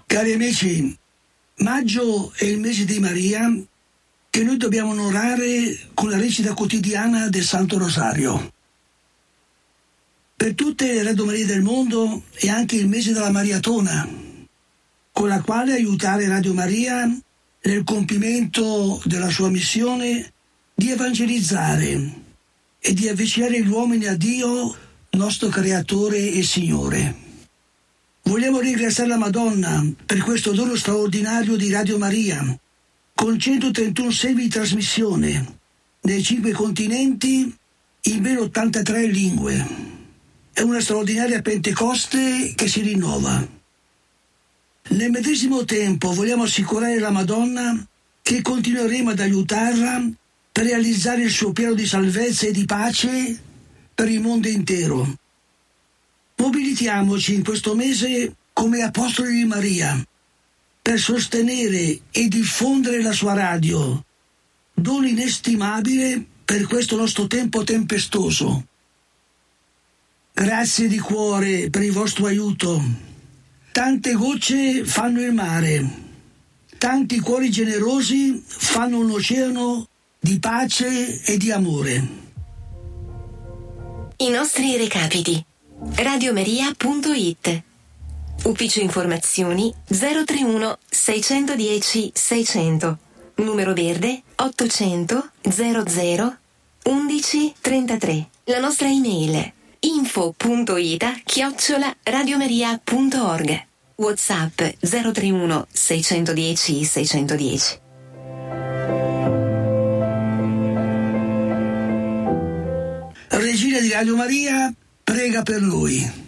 Cari amici, maggio è il mese di Maria che noi dobbiamo onorare con la recita quotidiana del Santo Rosario. Per tutte le Radio Marie del mondo è anche il mese della Mariatona, con la quale aiutare Radio Maria nel compimento della sua missione di evangelizzare e di avvicinare gli uomini a Dio, nostro Creatore e Signore. Vogliamo ringraziare la Madonna per questo dono straordinario di Radio Maria, con 131 segni di trasmissione nei 5 continenti in ben 83 lingue. È una straordinaria Pentecoste che si rinnova. Nel medesimo tempo vogliamo assicurare la Madonna che continueremo ad aiutarla per realizzare il suo piano di salvezza e di pace per il mondo intero. Mobilitiamoci in questo mese come apostoli di Maria per sostenere e diffondere la sua radio, dono inestimabile per questo nostro tempo tempestoso. Grazie di cuore per il vostro aiuto. Tante gocce fanno il mare, tanti cuori generosi fanno un oceano di pace e di amore. I nostri recapiti: radiomaria.it, ufficio informazioni 031 610 600, numero verde 800 00 11 33. La nostra email info.ita@radiomaria.org. WhatsApp 031 610 610. Regina di Radio Maria, prega per noi.